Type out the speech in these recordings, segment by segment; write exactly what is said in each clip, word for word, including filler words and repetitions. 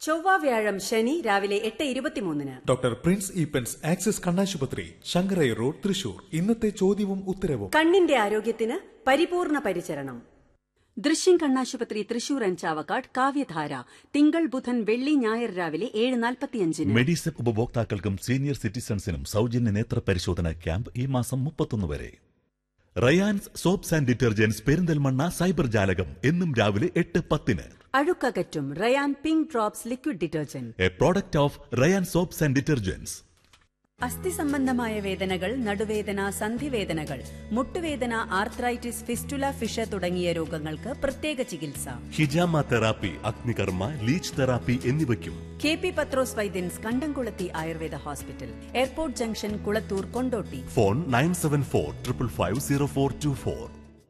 ചൊവ്വ വ്യാഴം ശനി രാവിലെ എട്ട് ഇരുപത്തിമൂന്നിന്. ഡോക്ടർ പ്രിൻസ് ഈപ്പൻസ് ആക്സിസ് കണ്ണാശുപത്രി, ശങ്കരൈ റോഡ്, തൃശൂർ. ഇന്നത്തെ ചോദ്യവും ഉത്തരവും. കണ്ണിന്റെ ആരോഗ്യത്തിന് പരിപൂർണ പരിചരണം. ദൃശ്യം കണ്ണാശുപത്രി തൃശൂർ ആൻഡ് ചാവക്കാട്. കാവ്യധാര തിങ്കൾ ബുധൻ വെള്ളി ഞായർ രാവിലെ ഏഴ് നാൽപ്പത്തിയഞ്ചിന്. മെഡിസെൻ ഉപഭോക്താക്കൾക്കും സീനിയർ സിറ്റിസൺസിനും സൗജന്യ നേത്ര പരിശോധന ക്യാമ്പ് ഈ മാസം മുപ്പത്തൊന്ന് വരെ. Rayan's soaps and detergents Perinthalmanna cyber ജാലകം എന്നും രാവിലെ എട്ട് പത്തിന്. അഴുക്കകറ്റും Ryan pink drops liquid detergent, A product of Ryan soaps and detergents. അസ്ഥി സംബന്ധമായ വേദനകൾ, നടുവേദന, സന്ധിവേദനകൾ, മുട്ടുവേദന, ആർത്രൈറ്റിസ്, ഫിസ്റ്റുല, ഫിഷ തുടങ്ങിയ രോഗങ്ങൾക്ക് പ്രത്യേക ചികിത്സ. ഹിജാമ തെറാപ്പി, അഗ്നികർമ്മ, ലീച്ച് തെറാപ്പി എന്നിവയ്ക്കും കെ പി പത്രോസ് വൈദ്യൻസ്, കണ്ടംകുളത്തി Ayurveda hospital, airport junction, Kulathur, Kondotty. Phone nine seven four triple five zero four to four.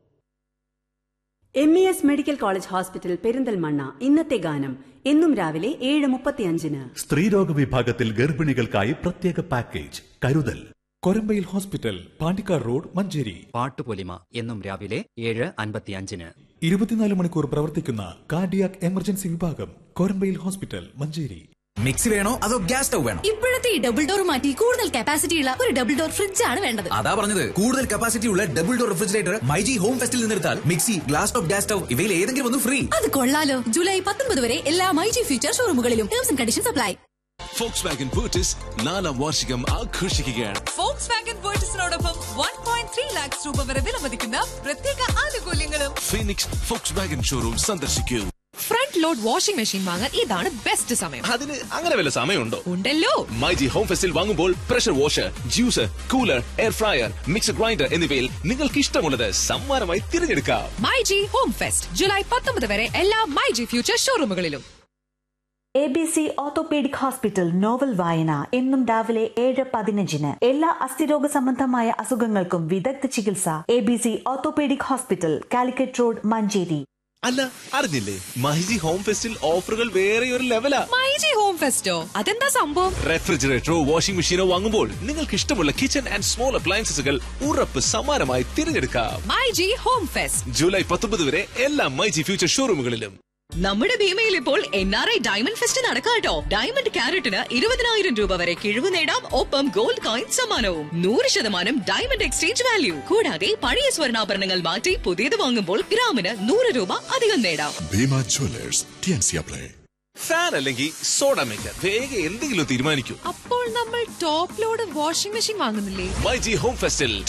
M E S medical college hospital Perinthalmanna. ഇന്നത്തെ ഗാനം എന്നും രാവിലെ ഏഴ് മുപ്പത്തിയഞ്ചിന്. സ്ത്രീരോഗ വിഭാഗത്തിൽ ഗർഭിണികൾക്കായി പ്രത്യേക പാക്കേജ് കരുതൽ. Korambayil hospital, Pandikkad road, Manjeri. പാട്ടുപൊലിമ എന്നും രാവിലെ ഏഴ് അൻപത്തിയഞ്ചിന്. ഇരുപത്തിനാല് മണിക്കൂർ പ്രവർത്തിക്കുന്ന കാർഡിയാക് എമർജൻസി വിഭാഗം, കൊരമ്പയിൽ ഹോസ്പിറ്റൽ, മഞ്ചേരി. മിക്സി വേണോ അതോ ഗ്യാസ് സ്റ്റവ് വേണോ? ഇപ്പോഴത്തെ ഈ ഡബിൾ ഡോർ മാറ്റി കൂടുതൽ കപ്പാസിറ്റി ഉള്ള ഒരു ഡബിൾ ഡോർ ഫ്രിഡ്ജ് ആണ് വേണ്ടത്. അതാ പറഞ്ഞത്, കൂടുതൽ കപ്പാസിറ്റി ഉള്ള double door refrigerator myG home ഫെസ്റ്റിൽ നിന്നെടുത്താൽ mixie, glass top, gas stove ഇവയിൽ ഏതെങ്കിലും ഒന്ന് ഫ്രീ. അത് കൊള്ളാലോ. ജൂലൈ പത്തൊൻപത് വരെ എല്ലാ myG future ഷോറൂമുകളിലും. Terms and conditions apply. Volkswagen Virtus നാലാം വാർഷികം ആഘോഷിക്കുകയാണ്. Volkswagen Virtusനോടൊപ്പം one point three lakhs രൂപ വരെ വിലമതിക്കുന്ന പ്രത്യേക ആനുകൂല്യങ്ങളും. ഫീനിക്സ് Volkswagen ഷോറൂം സന്ദർശിക്കൂ. ഫ്രണ്ട് ലോഡ് വാഷിംഗ് മെഷീൻ വാങ്ങാൻ ഇതാണ് ബെസ്റ്റ് സമയം. അതിന് അങ്ങനെ വല്ല സമയമുണ്ടോ? ഉണ്ടല്ലോ. മൈജി ഹോം ഫെസ്റ്റിൽ വാങ്ങുമ്പോൾ pressure washer, juicer, cooler, air fryer, mixer grinder എന്നിവയിൽ നിങ്ങൾക്ക് ഇഷ്ടമുള്ളത് സമ്മാനമായി തിരഞ്ഞെടുക്കാം. മൈജി ഹോം ഫെസ്റ്റ് ജൂലൈ പത്തൊമ്പത് വരെ എല്ലാ myG future ഷോറൂമുകളിലും. A B C orthopaedic hospital novel വായന എന്നും രാവിലെ ഏഴ് പതിനഞ്ചിന്. എല്ലാ അസ്ഥിരോഗ സംബന്ധമായ അസുഖങ്ങൾക്കും വിദഗ്ധ ചികിത്സ. A B C orthopaedic hospital, Calicut road, Manjeri. അല്ല, അറിഞ്ഞില്ലേ മൈജി ഹോം ഫെസ്റ്റിൽ ഓഫറുകൾ വേറെ ഒരു ലെവലാ. മൈജി ഹോം ഫെസ്റ്റോ? അതെന്താ സംഭവം? റെഫ്രിജറേറ്ററോ വാഷിംഗ് മെഷീനോ വാങ്ങുമ്പോൾ നിങ്ങൾക്ക് ഇഷ്ടമുള്ള കിച്ചൺ ആൻഡ് സ്മോൾ അപ്ലയൻസസുകൾ ഉറപ്പ് സമ്മാനമായി തിരഞ്ഞെടുക്കാം. മൈജി ഹോം ഫെസ്റ്റ് ജൂലൈ പത്തൊമ്പത് വരെ എല്ലാ മൈജി ഫ്യൂച്ചർ ഷോറൂമുകളിലും. നമ്മുടെ ഭീമയിൽ ഇപ്പോൾ N R I diamond fest നടക്കാട്ടോ. Diamond ക്യാരറ്റിന് ഇരുപതിനായിരം രൂപ വരെ കിഴിവ് നേടാം. ഒപ്പം ഗോൾഡ് കോയിൻ സമ്മാനവും. നൂറ് ശതമാനം ഡയമണ്ട് എക്സ്ചേഞ്ച് വാല്യൂ. കൂടാതെ പഴയ സ്വർണ്ണാഭരണങ്ങൾ മാറ്റി പുതിയത് വാങ്ങുമ്പോൾ ഗ്രാമിന് നൂറ് രൂപ അധികം നേടാം. Bhima Jewellers, T N C apply. Fan അല്ലെങ്കിൽ സോഡ മേക്കർ, വേഗം എന്തെങ്കിലും തീരുമാനിക്കൂ. അപ്പോൾ നമ്മൾ top load washing machine വാങ്ങുന്നില്ലേ? MyG home ഫെസ്റ്റിൽ